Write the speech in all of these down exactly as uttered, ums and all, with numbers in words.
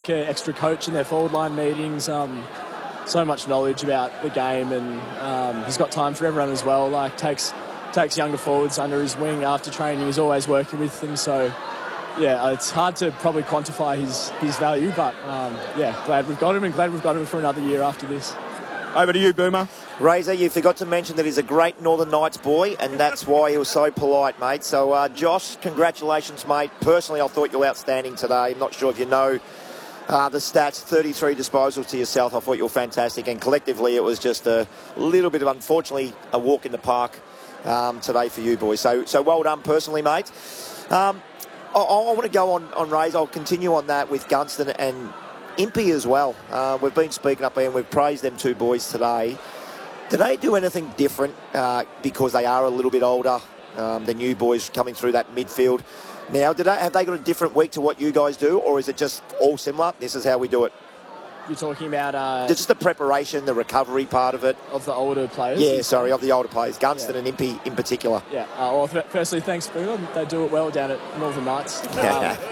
like an extra coach in their forward line meetings. Um, so much knowledge about the game, and um, he's got time for everyone as well. Like takes takes younger forwards under his wing after training. He's always working with them. So yeah, it's hard to probably quantify his his value, but um, yeah, glad we've got him, and glad we've got him for another year after this. Over to you, Boomer. Razor, you forgot to mention that he's a great Northern Knights boy, and that's why he was so polite, mate. So, uh, Josh, congratulations, mate. Personally, I thought you were outstanding today. I'm not sure if you know uh, the stats. thirty-three disposals to yourself. I thought you were fantastic, and collectively it was just a little bit of, unfortunately, a walk in the park um, today for you boys. So, so well done personally, mate. Um, I, I want to go on, on Razor. I'll continue on that with Gunston and Impey as well. Uh, we've been speaking up here and we've praised them two boys today. Do they do anything different uh, because they are a little bit older, um, the new boys coming through that midfield? Now, do they, have they got a different week to what you guys do, or is it just all similar? This is how we do it. You're talking about... Uh, just the preparation, the recovery part of it. Of the older players? Yeah, sorry, of the older players. Gunston yeah. and Impey in particular. Yeah, uh, well, firstly, thanks, Boomer. They do it well down at Northern Knights. Um,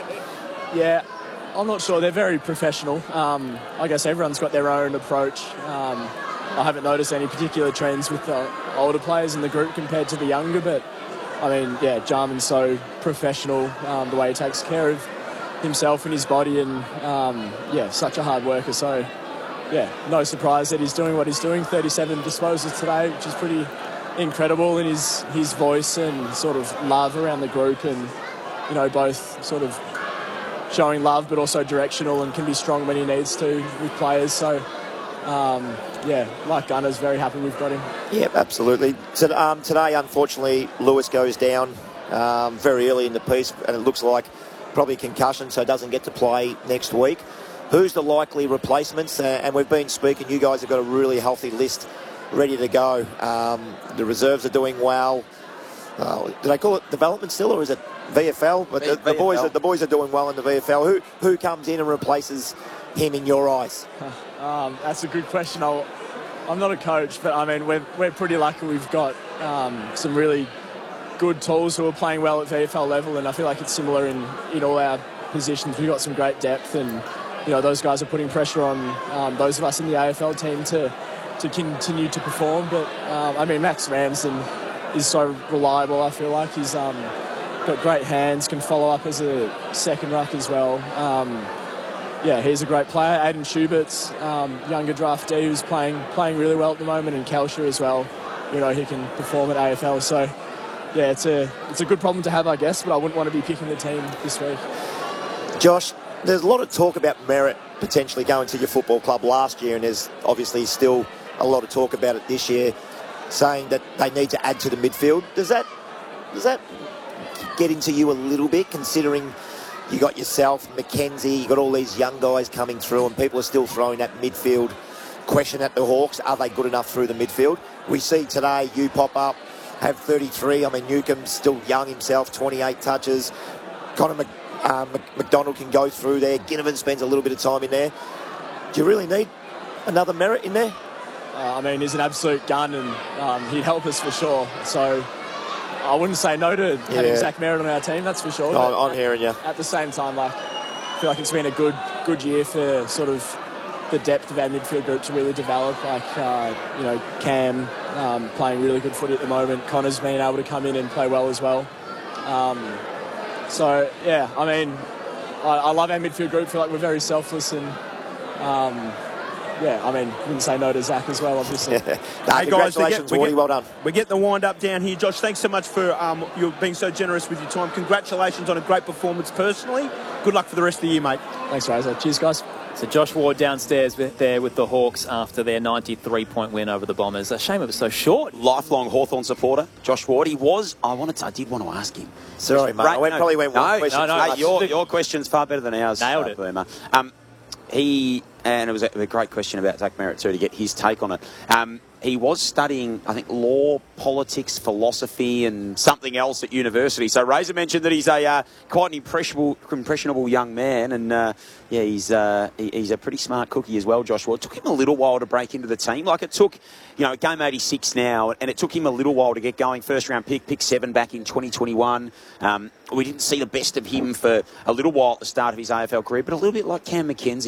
yeah, I'm not sure. They're very professional. Um, I guess everyone's got their own approach. Um, I haven't noticed any particular trends with the older players in the group compared to the younger, but I mean, yeah, Jarman's so professional, um, the way he takes care of himself and his body, and um, yeah, such a hard worker. So yeah, no surprise that he's doing what he's doing. thirty-seven disposals today, which is pretty incredible, and his his voice and sort of love around the group, and you know, both sort of showing love but also directional, and can be strong when he needs to with players. So um, yeah, like Gunner's very happy we've got him. Yeah, absolutely. So, um, today, unfortunately, Lewis goes down um, very early in the piece, and it looks like probably concussion, so doesn't get to play next week. Who's the likely replacements? Uh, and we've been speaking, you guys have got a really healthy list ready to go. Um, the reserves are doing well. Uh, do they call it development still, or is it V F L? But the, the boys are, the boys are doing well in the V F L. Who who comes in and replaces him in your eyes? Um, that's a good question. I'll, I'm not a coach, but I mean, we're, we're pretty lucky we've got um, some really good tools who are playing well at V F L level, and I feel like it's similar in, in all our positions. We've got some great depth, and you know, those guys are putting pressure on um, those of us in the A F L team to to continue to perform. But um, I mean, Max Ramsden is so reliable. I feel like he's um, got great hands, can follow up as a second ruck as well. Um, Yeah, he's a great player. Aiden Schubert's um, younger draftee who's playing playing really well at the moment, and Kelsher as well. You know, he can perform at A F L. So, yeah, it's a it's a good problem to have, I guess, but I wouldn't want to be picking the team this week. Josh, there's a lot of talk about Merritt potentially going to your football club last year, and there's obviously still a lot of talk about it this year, saying that they need to add to the midfield. Does that does that get into you a little bit, considering you got yourself, Mackenzie, you got all these young guys coming through, and people are still throwing that midfield question at the Hawks. Are they good enough through the midfield? We see today you pop up, have thirty-three. I mean, Newcomb's still young himself, twenty-eight touches. Connor Mc, uh, McDonald can go through there. Ginnivan spends a little bit of time in there. Do you really need another Merritt in there? Uh, I mean, he's an absolute gun, and um, he'd help us for sure. So I wouldn't say no to having Yeah. Zach Merritt on our team, that's for sure. Oh, I'm hearing you. At the same time, like, I feel like it's been a good good year for sort of the depth of our midfield group to really develop. Like, uh, you know, Cam um, playing really good footy at the moment. Connor's been able to come in and play well as well. Um, so, yeah, I mean, I, I love our midfield group. I feel like we're very selfless, and um, yeah, I mean, wouldn't say no to Zach as well, obviously. nah, Hey guys, congratulations, we get, we Wardy, get, well done. We're getting the wind up down here. Josh, thanks so much for um, you being so generous with your time. Congratulations on a great performance personally. Good luck for the rest of the year, mate. Thanks, Razor. Cheers, guys. So Josh Ward downstairs with, there with the Hawks after their ninety-three point win over the Bombers. A shame it was so short. Lifelong Hawthorn supporter, Josh Ward. He was. I wanted. To, I did want to ask him. Sorry, mate. I went, no, probably went one no, question. No, no, too no. much. Your, your question's far better than ours. Nailed uh, it. Boomer. Um, he and it was a, a great question about Zach Merritt too, to get his take on it. Um, he was studying, I think, law, politics, philosophy, and something else at university. So Razor mentioned that he's a uh, quite an impressionable, impressionable young man, and uh, yeah, he's uh, he, he's a pretty smart cookie as well. Joshua. It took him a little while to break into the team. Like it took, you know, game eighty-six now, and it took him a little while to get going. First round pick, pick seven back in twenty twenty-one. Um, we didn't see the best of him for a little while at the start of his A F L career, but a little bit like Cam Mackenzie.